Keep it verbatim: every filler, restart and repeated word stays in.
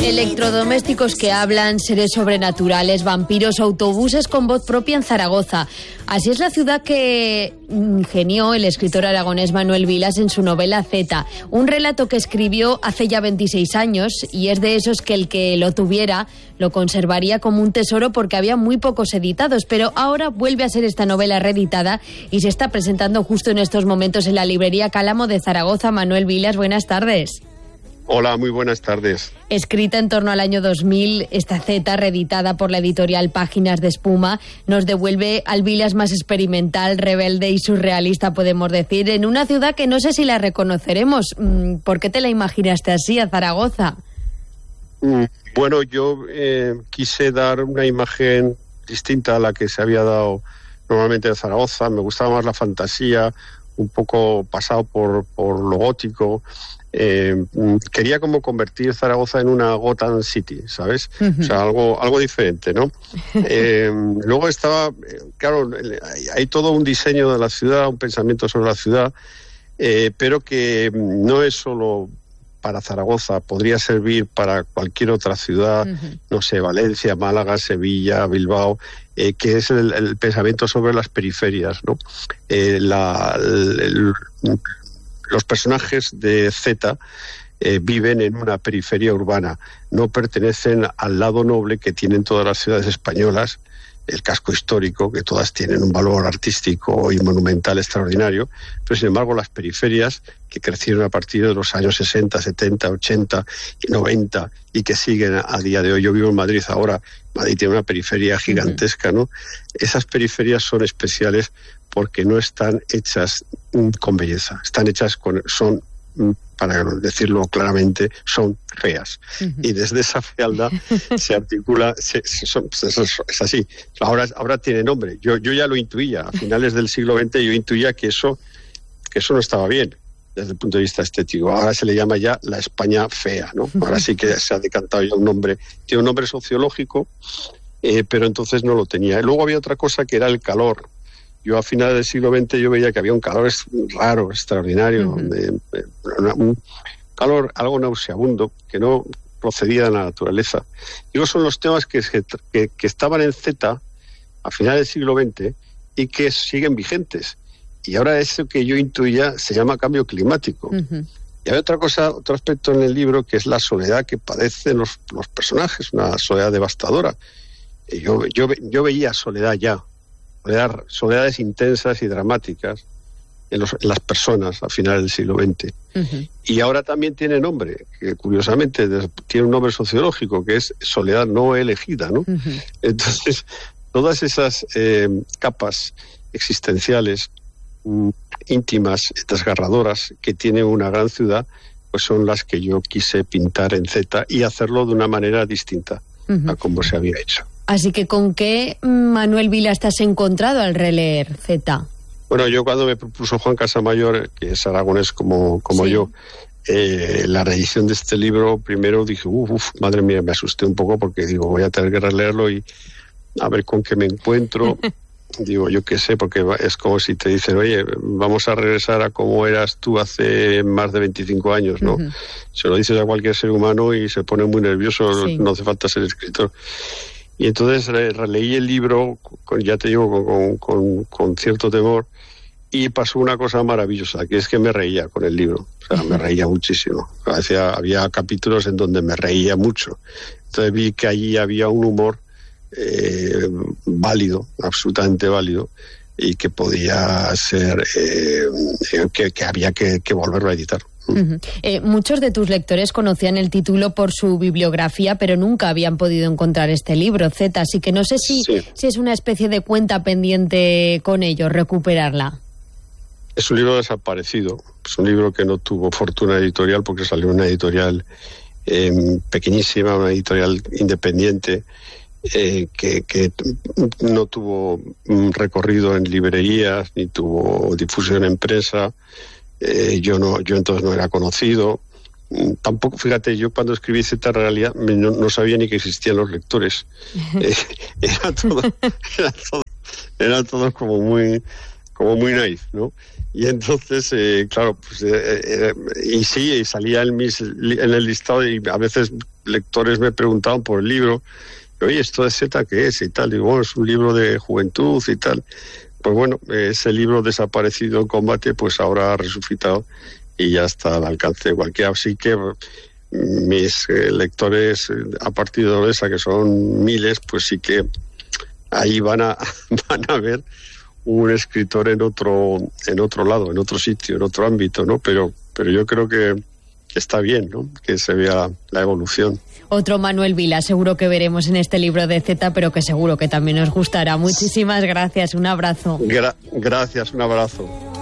Electrodomésticos que hablan, seres sobrenaturales, vampiros, autobuses con voz propia en Zaragoza. Así es la ciudad que ingenió el escritor aragonés Manuel Vilas en su novela Z, un relato que escribió hace ya veintiséis años y es de esos que el que lo tuviera lo conservaría como un tesoro porque había muy pocos editados, pero ahora vuelve a ser esta novela reeditada y se está presentando justo en estos momentos en la librería Cálamo de Zaragoza. Manuel Vilas, buenas tardes. Hola, muy buenas tardes. Escrita en torno al año dos mil, esta Z, reeditada por la editorial Páginas de Espuma, nos devuelve al Vilas más experimental, rebelde y surrealista, podemos decir, en una ciudad que no sé si la reconoceremos. ¿Por qué te la imaginaste así, a Zaragoza? Bueno, yo eh, quise dar una imagen distinta a la que se había dado normalmente de Zaragoza. Me gustaba más la fantasía, un poco pasado por, por lo gótico. Eh, quería como convertir Zaragoza en una Gotham City, ¿sabes? Uh-huh. O sea, algo algo diferente, ¿no? Eh, luego estaba, claro, hay todo un diseño de la ciudad, un pensamiento sobre la ciudad, eh, pero que no es solo para Zaragoza, podría servir para cualquier otra ciudad, uh-huh. no sé, Valencia, Málaga, Sevilla, Bilbao, eh, que es el, el pensamiento sobre las periferias, ¿no? Eh, la, el, el, Los personajes de Z eh, viven en una periferia urbana, no pertenecen al lado noble que tienen todas las ciudades españolas, el casco histórico, que todas tienen un valor artístico y monumental extraordinario, pero sin embargo las periferias que crecieron a partir de los años sesenta, setenta, ochenta y noventa y que siguen a día de hoy. Yo vivo en Madrid ahora, Madrid tiene una periferia gigantesca, ¿no? Esas periferias son especiales porque no están hechas con belleza, están hechas con, son, para decirlo claramente, son feas. Uh-huh. Y desde esa fealdad se articula, se, se, son, es, es así. Ahora, ahora tiene nombre. Yo, yo ya lo intuía, a finales del siglo veinte yo intuía que eso, que eso no estaba bien desde el punto de vista estético. Ahora se le llama ya la España fea, ¿no? Ahora sí que se ha decantado ya un nombre, tiene un nombre sociológico, eh, pero entonces no lo tenía. Luego había otra cosa que era el calor. Yo a finales del siglo veinte yo veía que había un calor raro, extraordinario, uh-huh. de, de, una, un calor algo nauseabundo que no procedía de la naturaleza. Digo, son los temas que, que, que estaban en Z a finales del siglo veinte y que siguen vigentes. Y ahora eso que yo intuía se llama cambio climático. Uh-huh. Y hay otra cosa, otro aspecto en el libro que es la soledad que padecen los, los personajes, una soledad devastadora. Y yo, yo, yo veía soledad ya. Soledades intensas y dramáticas en, los, en las personas a finales del siglo veinte. Uh-huh. Y ahora también tiene nombre, que curiosamente tiene un nombre sociológico, que es soledad no elegida, ¿no? Uh-huh. Entonces, todas esas eh, capas existenciales, mm, íntimas, desgarradoras, que tiene una gran ciudad, pues son las que yo quise pintar en Z y hacerlo de una manera distinta uh-huh. a como se había hecho. Así que, ¿con qué, Manuel Vilas, te has encontrado al releer Z? Bueno, yo cuando me propuso Juan Casamayor, que es aragonés como, como sí. yo, eh, la reedición de este libro, primero dije, uff, uf, madre mía, me asusté un poco porque digo, voy a tener que releerlo y a ver con qué me encuentro. Digo, yo qué sé, porque es como si te dicen, oye, vamos a regresar a cómo eras tú hace más de veinticinco años, ¿no? Uh-huh. Se lo dices a cualquier ser humano y se pone muy nervioso, sí. no hace falta ser escritor. Y entonces releí el libro, con, ya te digo, con, con, con cierto temor, y pasó una cosa maravillosa, que es que me reía con el libro. O sea, me reía muchísimo. Había, había capítulos en donde me reía mucho. Entonces vi que allí había un humor eh, válido, absolutamente válido, y que podía ser, eh, que, que había que, que volverlo a editar. Uh-huh. Eh, muchos de tus lectores conocían el título por su bibliografía, pero nunca habían podido encontrar este libro, Z, así que no sé si, sí. si es una especie de cuenta pendiente con ellos, recuperarla. Es un libro desaparecido, es un libro que no tuvo fortuna editorial porque salió una editorial eh, pequeñísima, una editorial independiente, eh, que, que no tuvo un recorrido en librerías, ni tuvo difusión en prensa. Eh, yo no, yo entonces no era conocido. Tampoco, fíjate, yo cuando escribí Z Realidad no, no sabía ni que existían los lectores. eh, era todo, era todo, era todo como muy, como muy naif, ¿no? Y entonces, eh, claro, pues, eh, eh, y sí, salía en, mis, en el listado y a veces lectores me preguntaban por el libro, oye, ¿esto de Z qué es? Y tal, y bueno, es un libro de juventud y tal. Pues bueno, ese libro desaparecido en combate, pues ahora ha resucitado y ya está al alcance de cualquiera. Así que mis eh, lectores a partir de Odessa, que son miles, pues sí que ahí van a, van a ver un escritor en otro en otro lado, en otro sitio, en otro ámbito, ¿no? Pero pero yo creo que, que está bien, ¿no? Que se vea la evolución. Otro Manuel Vila, seguro que veremos en este libro de Z, pero que seguro que también nos gustará. Muchísimas gracias, un abrazo. Gra- gracias, un abrazo.